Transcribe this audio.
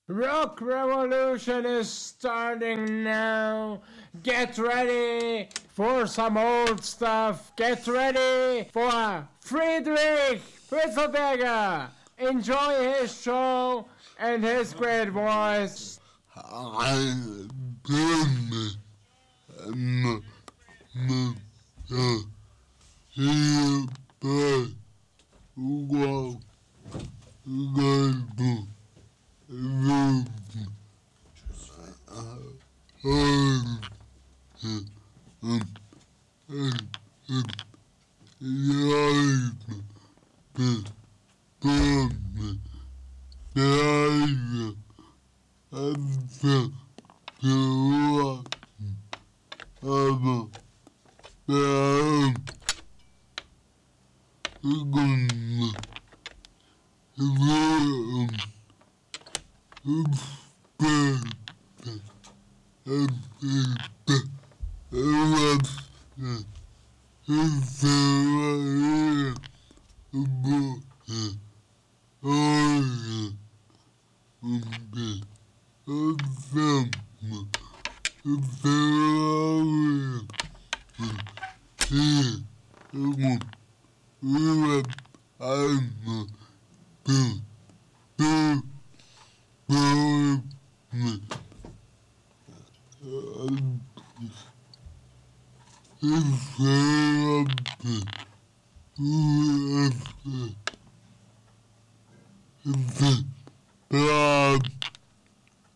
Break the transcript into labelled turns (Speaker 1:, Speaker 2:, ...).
Speaker 1: Rock Revolution is starting now. Get ready for some old stuff. Get ready for Friedrich Witzelberger. Enjoy his show and his great voice.
Speaker 2: I blame me. He but well good